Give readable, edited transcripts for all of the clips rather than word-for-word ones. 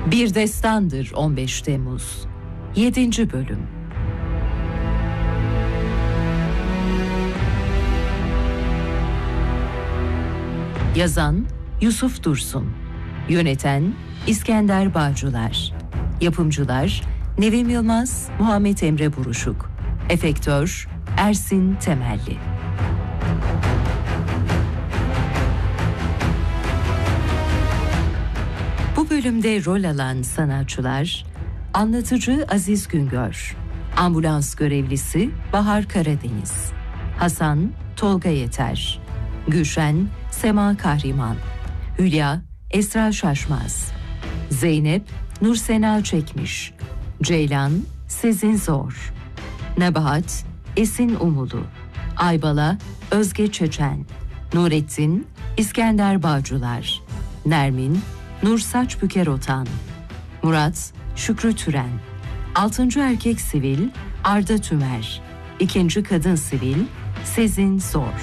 Bir Destandır 15 Temmuz 7. Bölüm. Yazan Yusuf Dursun, yöneten İskender Bağcılar, yapımcılar Nevim Yılmaz, Muhammed Emre Buruşuk, efektör Ersin Temelli. Bu bölümde rol alan sanatçılar: anlatıcı Aziz Güngör, ambulans görevlisi Bahar Karadeniz, Hasan Tolga Yeter, Gülşen Sema Kahriman, Hülya Esra Şaşmaz, Zeynep Nursena Çekmiş, Ceylan Sezin Zor, Nebahat Esin Umulu, Aybala Özge Çeçen, Nurettin İskender Bağcılar, Nermin Nur Saçbüker Otan, Murat Şükrü Türen, 6. erkek sivil Arda Tümer, 2. kadın sivil Sezin Zor.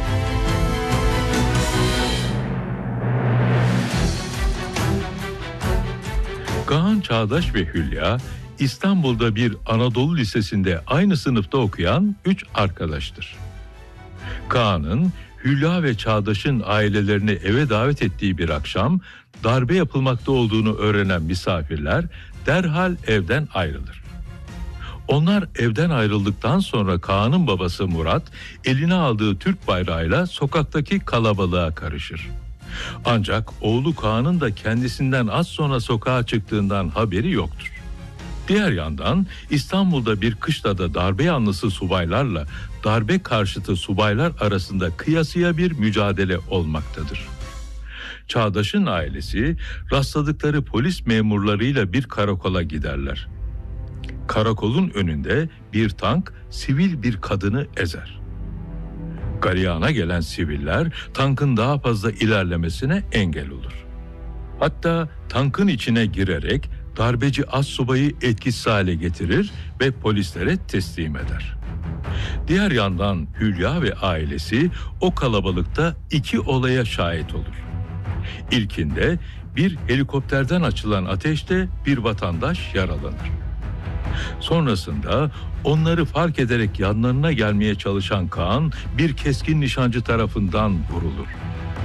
Kaan Çağdaş ve Hülya, İstanbul'da bir Anadolu Lisesi'nde aynı sınıfta okuyan 3 arkadaştır. Kaan'ın Hülya ve Çağdaş'ın ailelerini eve davet ettiği bir akşam darbe yapılmakta olduğunu öğrenen misafirler derhal evden ayrılır. Onlar evden ayrıldıktan sonra Kaan'ın babası Murat eline aldığı Türk bayrağıyla sokaktaki kalabalığa karışır. Ancak oğlu Kaan'ın da kendisinden az sonra sokağa çıktığından haberi yoktur. Diğer yandan İstanbul'da bir kışlada darbe yanlısı subaylarla darbe karşıtı subaylar arasında kıyasıya bir mücadele olmaktadır. Çağdaş'ın ailesi rastladıkları polis memurlarıyla bir karakola giderler. Karakolun önünde bir tank sivil bir kadını ezer. Galeyana gelen siviller tankın daha fazla ilerlemesine engel olur. Hatta tankın içine girerek darbeci astsubayı etkisiz hale getirir ve polislere teslim eder. Diğer yandan Hülya ve ailesi o kalabalıkta 2 olaya şahit olur. İlkinde bir helikopterden açılan ateşte bir vatandaş yaralanır. Sonrasında onları fark ederek yanlarına gelmeye çalışan Kaan bir keskin nişancı tarafından vurulur.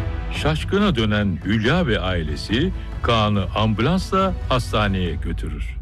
Şaşkına dönen Hülya ve ailesi Kaan'ı ambulansla hastaneye götürür.